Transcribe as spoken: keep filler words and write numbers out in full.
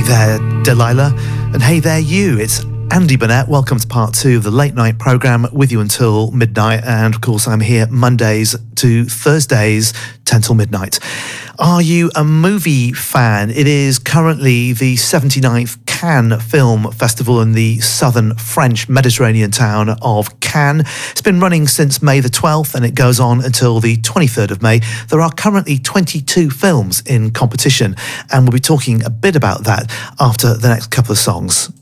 Hey there, Delilah, and hey there, you. It's Andy Burnett. Welcome to part two of the late night programme with you until midnight. And of course, I'm here Mondays to Thursdays, ten till midnight. Are you a movie fan? It is currently the seventy-ninth Cannes Film Festival in the southern French Mediterranean town of Cannes. It's been running since May the twelfth and it goes on until the twenty-third of May. There are currently twenty-two films in competition, and we'll be talking a bit about that after the next couple of songs.